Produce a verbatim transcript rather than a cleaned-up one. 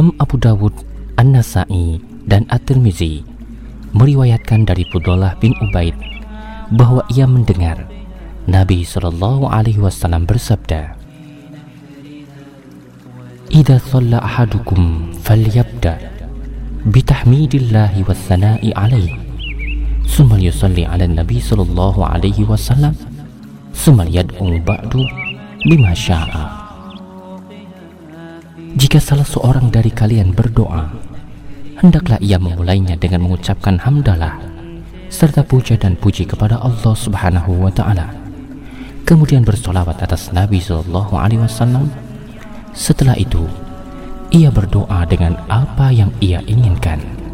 Imam Abu Dawud, An-Nasa'i, dan At-Tirmizi meriwayatkan dari Fudhalah bin Ubaid bahwa ia mendengar Nabi Shallallahu Alaihi Wasallam bersabda, "Idza shalla ahadukum falyabda bitahmidillahi wassana'i alaihi, summa yusalli ala Nabi Shallallahu Alaihi Wasallam, summa yad'u ba'du bima sya'a." Jika salah seorang dari kalian berdoa, hendaklah ia memulainya dengan mengucapkan hamdalah serta puja dan puji kepada Allah Subhanahu wa Ta'ala, kemudian bersolawat atas Nabi Shallallahu Alaihi Wasallam. Setelah itu ia berdoa dengan apa yang ia inginkan.